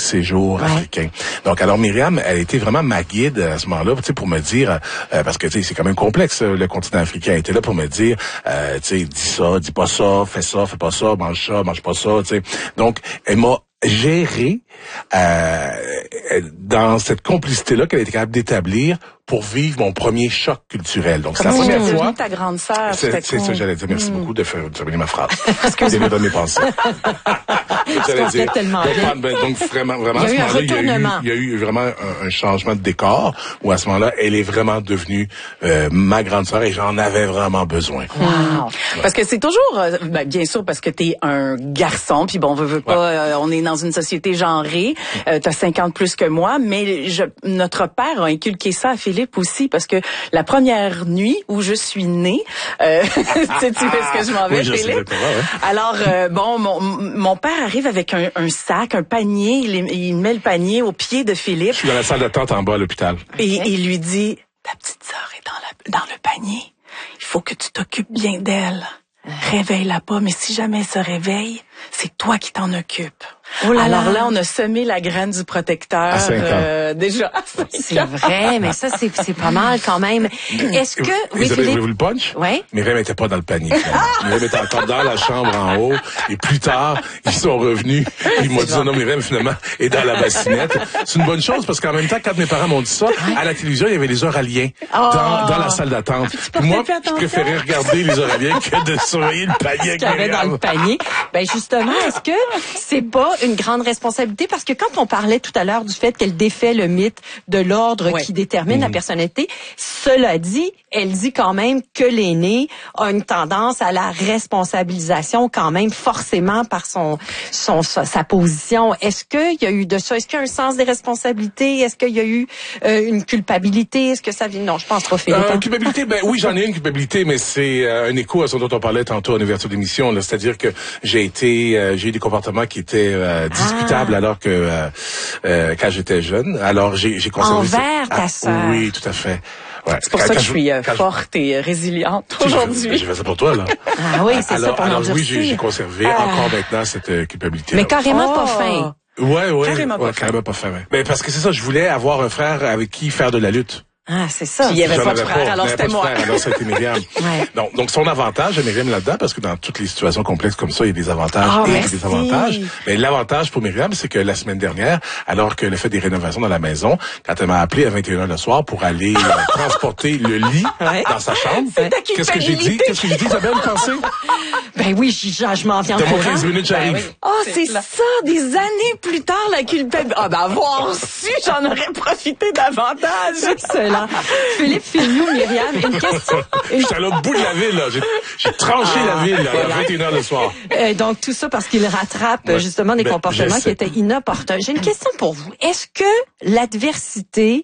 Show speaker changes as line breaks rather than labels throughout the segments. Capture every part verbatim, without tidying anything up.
séjour ouais. africain. Donc, alors Myriam, elle était vraiment ma guide à ce moment-là, tu sais, pour me dire, euh, parce que tu sais, c'est quand même complexe, le continent africain. Elle était là pour me dire, euh, tu sais, dis ça, dis pas ça, fais ça, fais pas ça, mange ça, mange pas ça, tu sais. Donc, elle m'a géré euh, dans cette complicité-là qu'elle était capable d'établir pour vivre mon premier choc culturel. Donc, c'est la première
c'est
fois.
ta grande sœur.
C'est, c'est ça, j'allais dire. Merci mm. beaucoup de faire terminer ma phrase. Excusez-moi de mes pensées. J'allais dire.
Tellement
donc, ben, donc, vraiment, vraiment, à ce moment-là, il y a eu, il y a eu vraiment un, un changement de décor où, à ce moment-là, elle est vraiment devenue euh, ma grande sœur et j'en avais vraiment besoin.
Wow. Ouais. Parce que c'est toujours, euh, ben, bien sûr, parce que t'es un garçon, puis bon, on veut, veut pas, ouais. euh, on est dans une société genrée. Euh, t'as cinquante plus que moi, mais je, notre père a inculqué ça à Philippe aussi, parce que la première nuit où je suis née, euh, tu sais ce que je m'en vais, oui, Philippe? Pas, ouais. Alors, euh, bon, mon, mon père arrive avec un, un sac, un panier, il, il met le panier au pied de Philippe.
Je suis dans la salle d'attente en bas à l'hôpital.
Et okay. il lui dit, ta petite sœur est dans, la, dans le panier, il faut que tu t'occupes bien d'elle. Réveille-la pas, mais si jamais elle se réveille, c'est toi qui t'en occupes. Oh là Alors là. là, on a semé la graine du protecteur
à cinq ans.
Euh, déjà.
C'est vrai, mais ça c'est c'est pas mal quand même. Est-ce que
oui, Isabelle, voulez-vous le punch?
Oui.
Myriam n'était pas dans le panier. Myriam était encore dans la chambre en haut et plus tard, ils sont revenus. Ils m'ont dit non, Myriam finalement est dans la bassinette. C'est une bonne chose parce qu'en même temps, quand mes parents m'ont dit ça, à la télévision, il y avait les Oraliens oh. dans, dans la salle d'attente. Moi, je préférais regarder les Oraliens que de surveiller le panier avec
Myriam. Dans le panier. Ben justement, est-ce que c'est pas une grande responsabilité? Parce que quand on parlait tout à l'heure du fait qu'elle défait le mythe de l'ordre ouais. qui détermine mmh. la personnalité, cela dit, elle dit quand même que l'aîné a une tendance à la responsabilisation quand même forcément par son, son sa, sa position. Est-ce qu'il y a eu de ça? Est-ce qu'il y a un sens des responsabilités? Est-ce qu'il y a eu euh, une culpabilité? Est-ce que ça vient? Non, je pense trop, Philippe.
Euh, culpabilité, ben oui, j'en ai une culpabilité, mais c'est euh, un écho à ce dont on parlait tantôt en ouverture d'émission. Là, c'est-à-dire que j'ai été, euh, j'ai eu des comportements qui étaient euh, discutables ah. alors que euh, euh, quand j'étais jeune. Alors j'ai, j'ai conservé
envers ta
ah,
sœur.
Oui, tout à fait. Ouais.
C'est pour quand, ça que je suis euh, forte je... et résiliente aujourd'hui.
J'ai fait ça pour toi, là.
Ah oui, c'est
alors,
ça pour
Alors
l'endurcir.
oui, j'ai, j'ai conservé ah. encore maintenant cette euh, culpabilité.
Mais carrément
oh.
pas fin.
Ouais, ouais.
Carrément
ouais,
pas
carrément pas fin. Ouais. Ben parce que c'est ça, je voulais avoir un frère avec qui faire de la lutte.
Ah, c'est ça.
Puis il y avait pas de frère, alors c'était moi.
Frère, alors c'était Myriam.
ouais.
Donc, donc son avantage, Myriam là-dedans, parce que dans toutes les situations complexes comme ça, il y a des avantages
oh,
et
merci.
des désavantages. Mais l'avantage pour Myriam, c'est que la semaine dernière, alors qu'elle a fait des rénovations dans la maison, quand elle m'a appelé à vingt et une heures le soir pour aller euh, transporter le lit
ouais.
dans sa chambre,
c'est
qu'est-ce que j'ai dit? Qu'est-ce que j'ai dit, Isabelle, pensez?
Ben oui, je, je m'en viens en
courant. quinze minutes, j'arrive.
Ben oui. Oh, c'est, c'est ça, des années plus tard, la culpabilité. Ah, ben, avoir su, j'en aurais profité davantage.
Excellent. Philippe Filou, Myriam, une question.
Une... J'étais à l'autre bout de la ville, là. J'ai, j'ai tranché ah, la ville, là, à vingt et une heures le soir.
Euh, donc, tout ça parce qu'il rattrape, ouais. justement, des ben, comportements qui étaient inopportuns. J'ai une question pour vous. Est-ce que l'adversité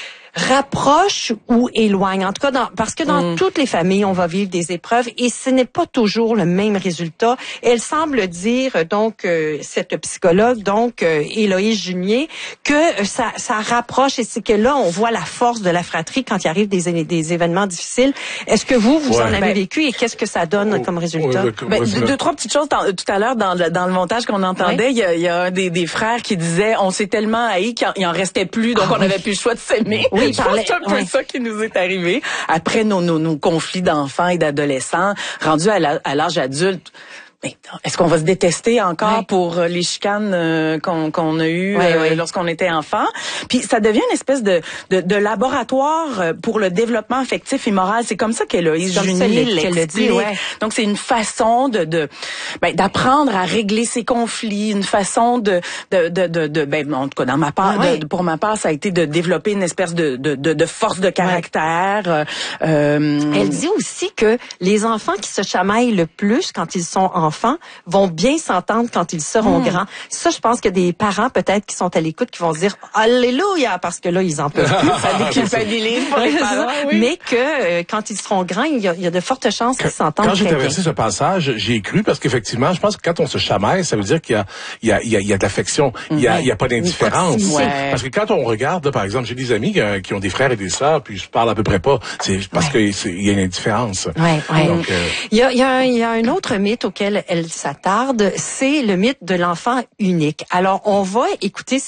rapproche ou éloigne, en tout cas dans, parce que dans mm. toutes les familles on va vivre des épreuves et ce n'est pas toujours le même résultat. Elle semble dire donc euh, cette psychologue donc euh, Héloïse Junier que euh, ça ça rapproche et c'est que là on voit la force de la fratrie quand il arrive des des événements difficiles. Est-ce que vous vous ouais. en avez ben, vécu et qu'est-ce que ça donne oh, comme résultat?
Oh, ben, deux, deux trois petites choses dans, tout à l'heure dans le, dans le montage qu'on entendait, ouais. il y a, il y a un des, des frères qui disait on s'est tellement haïs qu'il en, en restait plus donc ah, on n'avait oui. plus le choix de s'aimer.
Oui. Oui,
parlait, c'est un peu ouais. ça qui nous est arrivé. Après nos, nos, nos conflits d'enfants et d'adolescents, rendus à, la, à l'âge adulte, mais est-ce qu'on va se détester encore ouais. pour les chicanes euh, qu'on, qu'on a eues ouais, euh, ouais. lorsqu'on était enfant? Puis ça devient une espèce de, de, de laboratoire pour le développement affectif et moral. C'est comme ça qu'Héloïse Junier l'explique. Ouais. Donc c'est une façon de, de ben, d'apprendre à régler ses conflits, une façon de de de, de, de ben en tout cas dans ma part, ouais. de, pour ma part, ça a été de développer une espèce de de, de, de force de caractère. Ouais. Euh,
Elle dit aussi que les enfants qui se chamaillent le plus quand ils sont enfants enfants vont bien s'entendre quand ils seront mmh. grands. Ça, je pense que des parents, peut-être, qui sont à l'écoute, qui vont se dire « Alléluia », parce que là, ils en peuvent plus.
Ça déculpabilise pour les parents, oui.
Mais que euh, quand ils seront grands, il y a, il y a de fortes chances qu'ils s'entendent.
Quand j'ai traversé ce passage, j'y ai cru parce qu'effectivement, je pense que quand on se chamaille, ça veut dire qu'il y a, il y a, il y a, il y a de l'affection. Il y a, mmh. il y a pas d'indifférence.
Ouais.
Parce que quand on regarde, là, par exemple, j'ai des amis euh, qui ont des frères et des sœurs, puis je parle à peu près pas. C'est parce ouais. qu'il y a une indifférence.
Ouais, ouais.
Donc, euh...
il y a, il y a, il y a un autre mythe auquel elle s'attarde, c'est le mythe de l'enfant unique. Alors, on va écouter